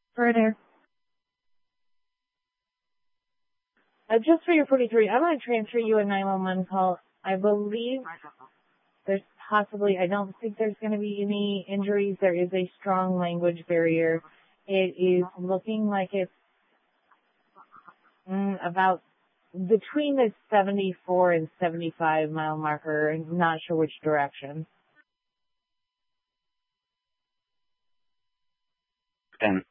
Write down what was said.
Further. Just for your 43, I'm going to transfer you a 911 call. I believe there's possibly, I don't think there's going to be any injuries. There is a strong language barrier. It is looking like it's about between the 74 and 75 mile marker. I'm not sure which direction. 10.